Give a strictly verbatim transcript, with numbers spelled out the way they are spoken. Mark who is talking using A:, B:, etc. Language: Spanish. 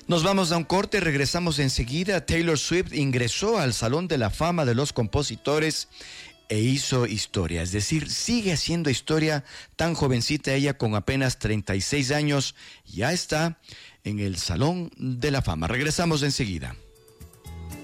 A: Nos vamos a un corte, regresamos enseguida. Taylor Swift ingresó al Salón de la Fama de los Compositores e hizo historia, es decir, sigue haciendo historia. Tan jovencita ella, con apenas treinta y seis años, ya está en el Salón de la Fama. Regresamos enseguida.